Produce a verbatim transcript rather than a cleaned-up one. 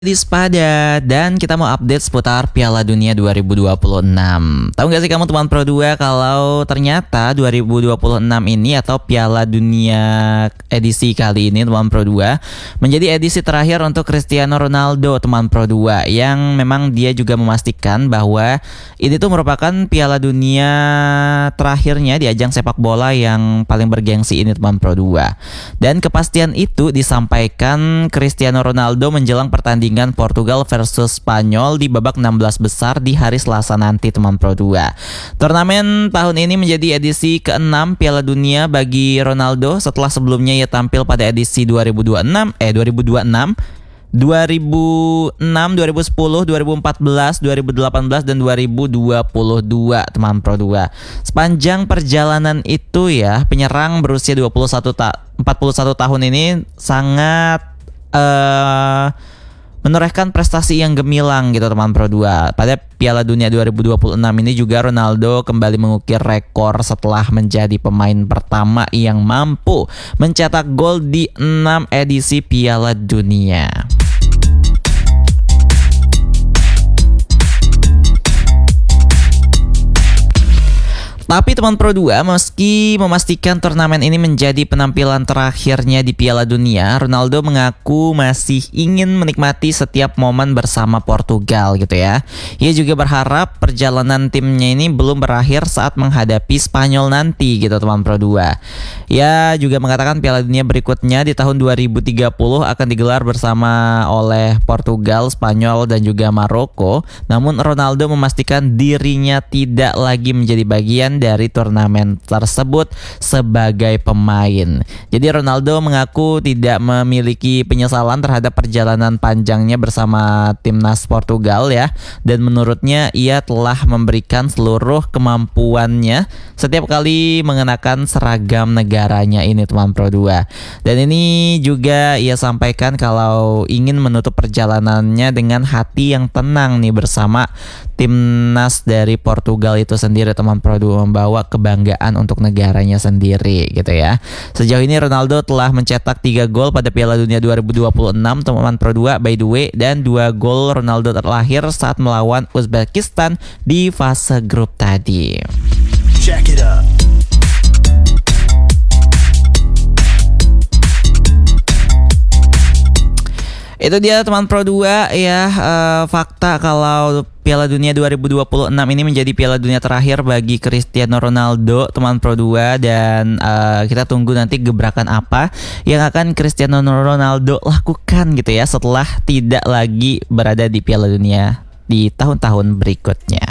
Di Spada dan kita mau update seputar Piala Dunia dua ribu dua puluh enam. Tahu gak sih kamu teman Pro dua kalau ternyata dua ribu dua puluh enam ini atau Piala Dunia edisi kali ini teman Pro dua menjadi edisi terakhir untuk Cristiano Ronaldo teman Pro dua, yang memang dia juga memastikan bahwa ini tuh merupakan Piala Dunia terakhirnya di ajang sepak bola yang paling bergengsi ini teman Pro dua. Dan kepastian itu disampaikan Cristiano Ronaldo menjelang pertandingan Portugal versus Spanyol di babak enam belas besar di hari Selasa nanti teman Pro dua. Turnamen tahun ini menjadi edisi keenam Piala Dunia bagi Ronaldo setelah sebelumnya ia tampil pada edisi dua ribu dua puluh enam eh dua ribu dua puluh enam, dua ribu enam, dua ribu sepuluh, dua ribu empat belas, dua ribu delapan belas dan dua ribu dua puluh dua teman Pro dua. Sepanjang perjalanan itu ya, penyerang berusia dua puluh satu ta- empat puluh satu tahun ini sangat uh, menorehkan prestasi yang gemilang gitu teman Pro dua. Pada Piala Dunia dua ribu dua puluh enam ini juga Ronaldo kembali mengukir rekor setelah menjadi pemain pertama yang mampu mencetak gol di enam edisi Piala Dunia. Tapi teman Pro dua, meski memastikan turnamen ini menjadi penampilan terakhirnya di Piala Dunia, Ronaldo mengaku masih ingin menikmati setiap momen bersama Portugal gitu ya. Ia juga berharap perjalanan timnya ini belum berakhir saat menghadapi Spanyol nanti gitu teman Pro dua. Ia juga mengatakan Piala Dunia berikutnya di tahun dua ribu tiga puluh akan digelar bersama oleh Portugal, Spanyol dan juga Maroko. Namun Ronaldo memastikan dirinya tidak lagi menjadi bagian dari turnamen tersebut sebagai pemain. Jadi Ronaldo mengaku tidak memiliki penyesalan terhadap perjalanan panjangnya bersama timnas Portugal ya, dan menurutnya ia telah memberikan seluruh kemampuannya setiap kali mengenakan seragam negaranya ini teman Pro dua. Dan ini juga ia sampaikan kalau ingin menutup perjalanannya dengan hati yang tenang nih bersama timnas dari Portugal itu sendiri teman Pro dua, membawa kebanggaan untuk negaranya sendiri gitu ya. Sejauh ini Ronaldo telah mencetak tiga gol pada Piala Dunia dua ribu dua puluh enam teman Pro dua by the way, dan dua gol Ronaldo terlahir saat melawan Uzbekistan di fase grup tadi. Check it up. Itu dia teman Pro dua ya, uh, fakta kalau Piala Dunia dua ribu dua puluh enam ini menjadi Piala Dunia terakhir bagi Cristiano Ronaldo teman Pro dua, dan uh, kita tunggu nanti gebrakan apa yang akan Cristiano Ronaldo lakukan gitu ya setelah tidak lagi berada di Piala Dunia di tahun-tahun berikutnya.